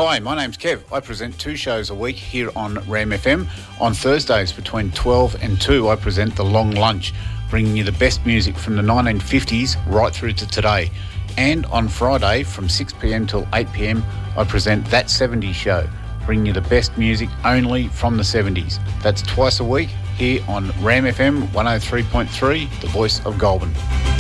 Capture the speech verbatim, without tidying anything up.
Hi, my name's Kev. I present two shows a week here on Ram F M. On Thursdays between twelve and two, I present The Long Lunch, bringing you the best music from the nineteen fifties right through to today. And on Friday from six p.m. till eight p.m, I present That seventies Show, bringing you the best music only from the seventies. That's twice a week here on Ram F M one oh three point three, the voice of Goulburn.